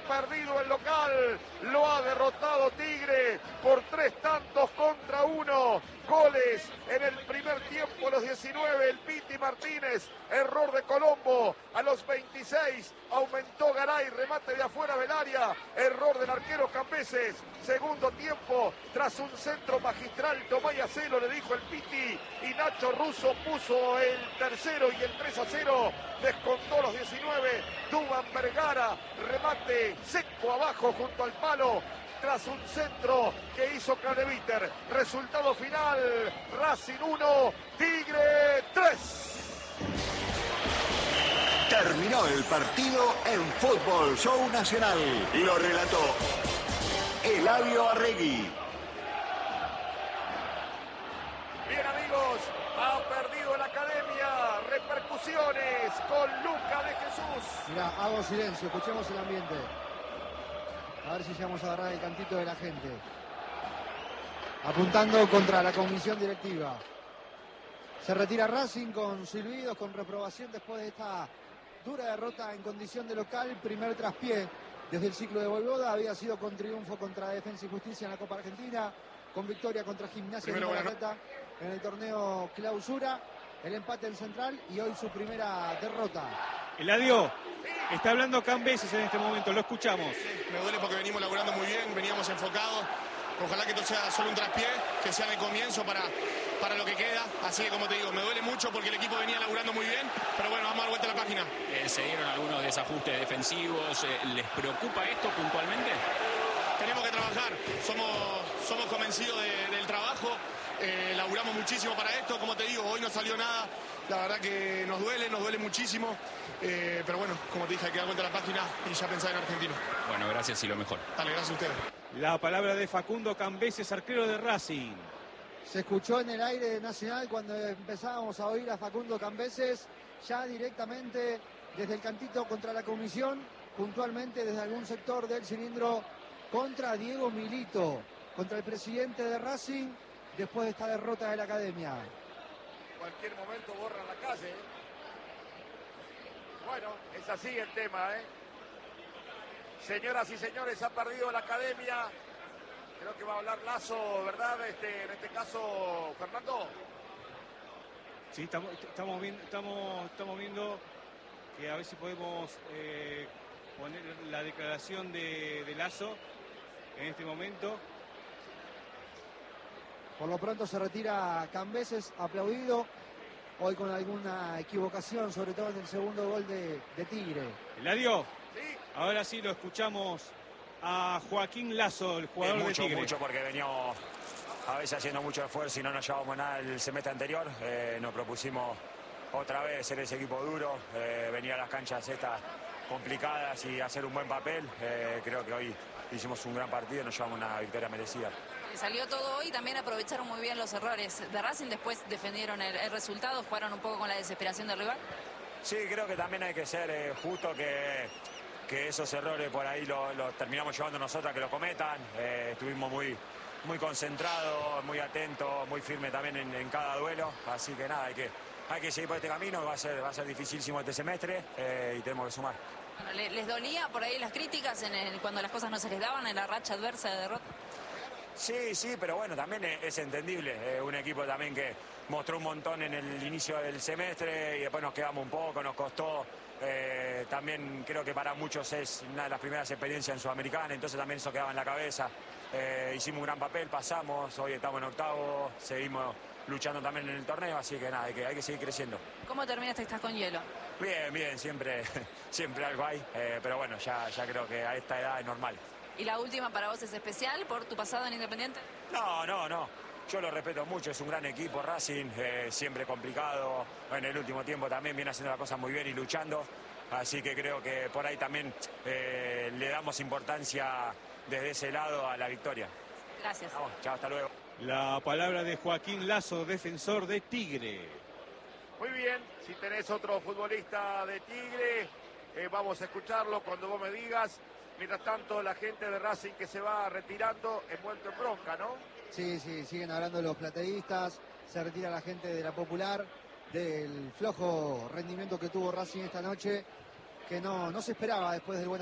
perdido el local, lo ha derrotado Tigre por 3-1. Goles en el primer tiempo, a los 19, el Piti Martínez, error de Colombo, a los 26, aumentó Garay, remate de afuera del área, error del arquero Cambeses, segundo tiempo, tras un centro magistral, Tomás Yacelo le dijo el Piti, y Nacho Russo puso el tercero y el 3-0, descontó los 19, Duván Vergara, remate seco abajo junto al palo, tras un centro que hizo Craneviter. Resultado final, Racing 1, Tigre 3. Terminó el partido en Fútbol Show Nacional. Lo relató Eladio Arregui. Bien, amigos, ha perdido la academia. Repercusiones con Luca de Jesús. Mirá, hago silencio, escuchemos el ambiente. A ver si llegamos a agarrar el cantito de la gente. Apuntando contra la comisión directiva. Se retira Racing con silbidos, con reprobación después de esta dura derrota en condición de local. Primer traspié desde el ciclo de Voivoda. Había sido con triunfo contra Defensa y Justicia en la Copa Argentina. Con victoria contra Gimnasia de La Plata en el torneo Clausura. El empate en Central y hoy su primera derrota. Eladio, está hablando Cambeses en este momento, lo escuchamos. Me duele porque venimos laburando muy bien, veníamos enfocados. Ojalá que esto sea solo un traspié, que sea de comienzo para lo que queda. Así que, como te digo, me duele mucho porque el equipo venía laburando muy bien. Pero bueno, vamos a dar vuelta a la página. Se dieron algunos desajustes defensivos. ¿Les preocupa esto puntualmente? Tenemos que trabajar. Somos convencidos del trabajo. Laburamos muchísimo para esto. Como te digo, hoy no salió nada. La verdad que nos duele muchísimo. Pero bueno, como te dije, hay que dar vuelta a la página y ya pensar en Argentino. Bueno, gracias y lo mejor. Dale, gracias a ustedes. La palabra de Facundo Cambeses, arquero de Racing. Se escuchó en el aire nacional cuando empezábamos a oír a Facundo Cambeses, ya directamente desde el cantito contra la comisión, puntualmente desde algún sector del cilindro contra Diego Milito, contra el presidente de Racing, después de esta derrota de la academia. En cualquier momento borran la calle. Bueno, es así el tema, ¿eh? Señoras y señores, ha perdido la academia. Creo que va a hablar Lazo, ¿verdad? En este caso, Fernando. Sí, estamos viendo que a ver si podemos poner la declaración de Lazo en este momento. Por lo pronto se retira Cambeses, aplaudido. Hoy con alguna equivocación, sobre todo en el segundo gol de Tigre. Eladio, Sí. Ahora sí lo escuchamos a Joaquín Lazo, el jugador de Tigre. Mucho porque veníamos a veces haciendo mucho esfuerzo y no nos llevábamos nada el semestre anterior. Nos propusimos otra vez ser ese equipo duro, venir a las canchas estas complicadas y hacer un buen papel. Creo que hoy hicimos un gran partido y nos llevamos una victoria merecida. Salió todo hoy, también aprovecharon muy bien los errores de Racing, después defendieron el resultado, jugaron un poco con la desesperación del rival. Sí, creo que también hay que ser justo que esos errores por ahí los terminamos llevando nosotros a que lo cometan. Estuvimos muy concentrados, muy atentos, muy firmes también en cada duelo. Así que nada, hay que seguir por este camino, va a ser dificilísimo este semestre y tenemos que sumar. Bueno, ¿les dolía por ahí las críticas cuando las cosas no se les daban en la racha adversa de derrota? Sí, pero bueno, también es entendible. Un equipo también que mostró un montón en el inicio del semestre y después nos quedamos un poco, nos costó. También creo que para muchos es una de las primeras experiencias en Sudamericana, entonces también eso quedaba en la cabeza. Hicimos un gran papel, pasamos, hoy estamos en octavo, seguimos luchando también en el torneo, así que nada, hay que seguir creciendo. ¿Cómo terminaste? ¿Estás con hielo? Bien, siempre algo hay, pero bueno, ya creo que a esta edad es normal. ¿Y la última para vos es especial por tu pasado en Independiente? No. Yo lo respeto mucho, es un gran equipo Racing, siempre complicado. En el último tiempo también viene haciendo las cosas muy bien y luchando. Así que creo que por ahí también le damos importancia desde ese lado a la victoria. Gracias. Vamos, chao, hasta luego. La palabra de Joaquín Lazo, defensor de Tigre. Muy bien, si tenés otro futbolista de Tigre, vamos a escucharlo cuando vos me digas. Mientras tanto, la gente de Racing que se va retirando, envuelto en bronca, ¿no? Sí, siguen hablando de los plateístas, se retira la gente de la Popular, del flojo rendimiento que tuvo Racing esta noche, que no se esperaba después del buen